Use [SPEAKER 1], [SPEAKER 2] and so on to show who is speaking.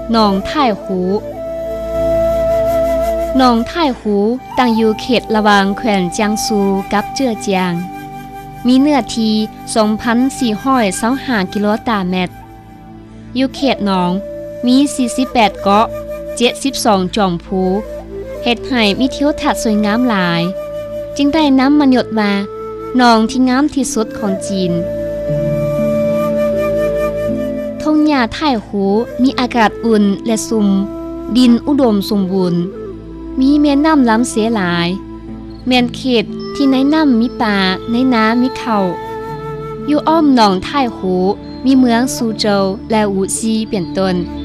[SPEAKER 1] หนองท่ายหูหนองท่ายหูตั้งอยู่เขตระหว่างแขวงเจียงซูกับเจื้อเจียงมีเนื้อที่ 2,425 กิโลตารเมตรอยู่เขตหนองมี 48 เกาะ 72 จ่องภูเฮ็ดให้มีทิวทัศน์สวยงามหลายจึงได้น้ำมันหยดมาหนองที่งามที่สุดของจีนทุ่งหญ้าท่ายหูมีอากาศอุ่นและสุ่มดินอุดมสมบูรณ์มีแม่น้ำล้ำเสียหลายแม่นเขตที่ในน้ำมีป่าในน้ำมีเขาอยู่อ้อมหนองท่ายหูมีเมืองซูโจวและอูซีเป็นต้น